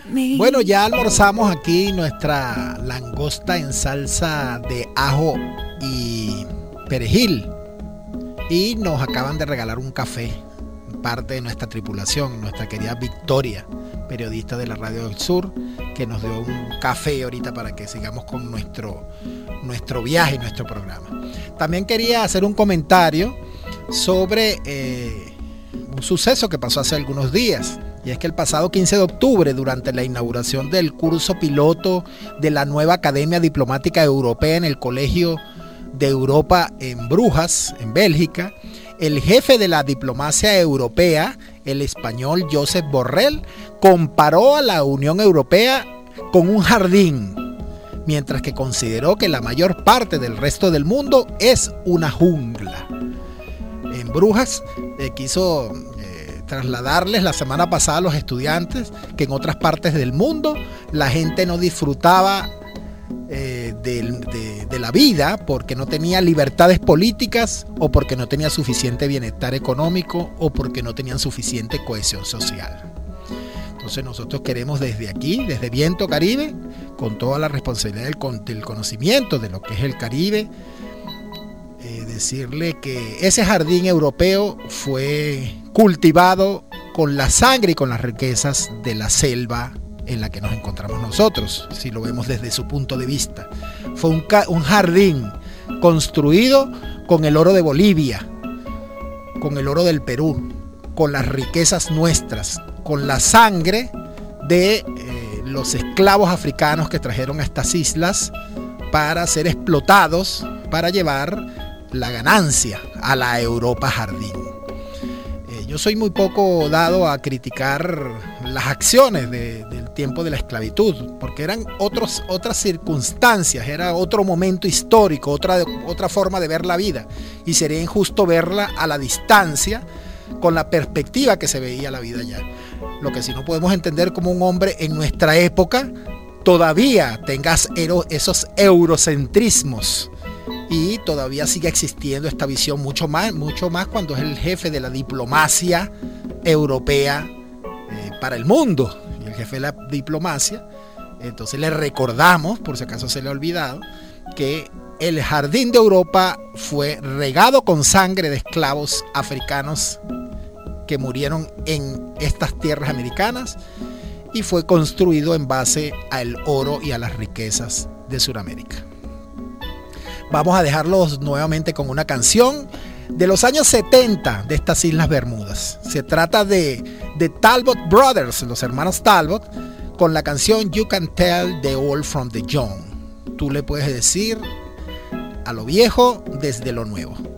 Bueno, ya almorzamos aquí nuestra langosta en salsa de ajo y perejil. Y nos acaban de regalar un café, parte de nuestra tripulación, nuestra querida Victoria, periodista de la Radio del Sur, que nos dio un café ahorita para que sigamos con nuestro viaje y nuestro programa. También quería hacer un comentario sobre un suceso que pasó hace algunos días. Y es que el pasado 15 de octubre, durante la inauguración del curso piloto de la nueva Academia Diplomática Europea en el Colegio de Europa en Brujas, en Bélgica, el jefe de la diplomacia europea, el español Josep Borrell, comparó a la Unión Europea con un jardín, mientras que consideró que la mayor parte del resto del mundo es una jungla. En Brujas quiso trasladarles la semana pasada a los estudiantes que en otras partes del mundo la gente no disfrutaba de la vida porque no tenía libertades políticas o porque no tenía suficiente bienestar económico o porque no tenían suficiente cohesión social. Entonces nosotros queremos desde aquí, desde Viento Caribe, con toda la responsabilidad del conocimiento de lo que es el Caribe, decirle que ese jardín europeo fue cultivado con la sangre y con las riquezas de la selva en la que nos encontramos nosotros, si lo vemos desde su punto de vista. Fue un jardín construido con el oro de Bolivia, con el oro del Perú, con las riquezas nuestras, con la sangre de los esclavos africanos que trajeron a estas islas para ser explotados, para llevar la ganancia a la Europa jardín. Yo soy muy poco dado a criticar las acciones del tiempo de la esclavitud, porque eran otras circunstancias, era otro momento histórico, otra forma de ver la vida, y sería injusto verla a la distancia con la perspectiva que se veía la vida allá. Lo que sí no podemos entender como un hombre en nuestra época todavía tengas esos eurocentrismos y todavía sigue existiendo esta visión mucho más cuando es el jefe de la diplomacia europea para el mundo y el jefe de la diplomacia. Entonces le recordamos, por si acaso se le ha olvidado, que el jardín de Europa fue regado con sangre de esclavos africanos que murieron en estas tierras americanas y fue construido en base al oro y a las riquezas de Sudamérica. Vamos a dejarlos nuevamente con una canción de los años 70 de estas Islas Bermudas. Se trata de Talbot Brothers, los hermanos Talbot, con la canción You Can Tell the Old from the Young. Tú le puedes decir a lo viejo desde lo nuevo.